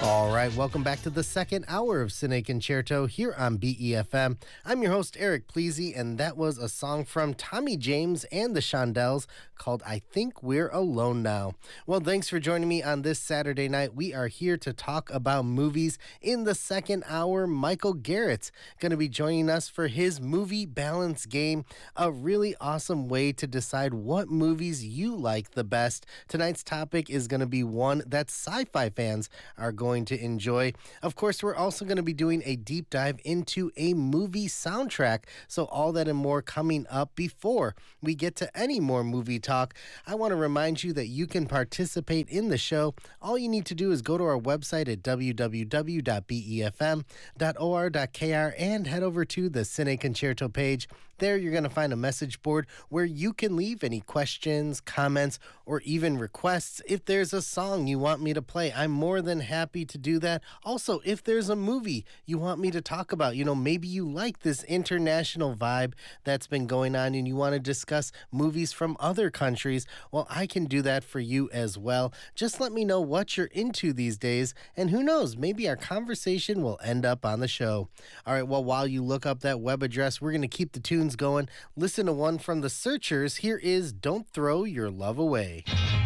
All right, welcome back to the second hour of Cine Concerto here on BEFM. I'm your host, Eric Pleasy, and that was a song from Tommy James and the Shondells called I Think We're Alone Now. Well, thanks for joining me on this Saturday night. We are here to talk about movies. In the second hour, Michael Garrett's going to be joining us for his movie balance game, a really awesome way to decide what movies you like the best. Tonight's topic is going to be one that sci-fi fans are going to enjoy. Of course, we're also going to be doing a deep dive into a movie soundtrack. So all that and more coming up. Before we get to any more movie talk, I want to remind you that you can participate in the show. All you need to do is go to our website at www.befm.or.kr and head over to the Cine Concerto page. There you're going to find a message board where you can leave any questions, comments, or even requests. If there's a song you want me to play, I'm more than happy to do that. Also, if there's a movie you want me to talk about, maybe you like this international vibe that's been going on and you want to discuss movies from other countries, well, I can do that for you as well. Just let me know what you're into these days, and who knows, maybe our conversation will end up on the show. All right, well, while you look up that web address, we're going to keep the tunes going. Listen to one from the Searchers. Here is Don't Throw Your Love Away.